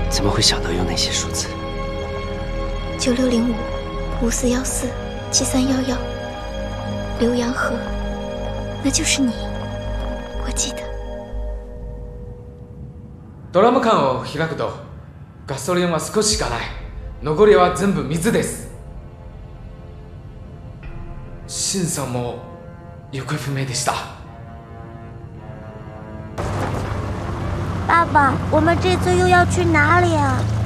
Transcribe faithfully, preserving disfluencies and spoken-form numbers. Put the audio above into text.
怎么会想到用那些数字？ 九六零五五四幺四七三幺幺，浏阳河，那就是你，我记得。 ドラム缶を開くと、ガソリンは少ししかない。残りは全部水です。シンさんも行方不明でした。 爸爸，我们这次又要去哪里啊？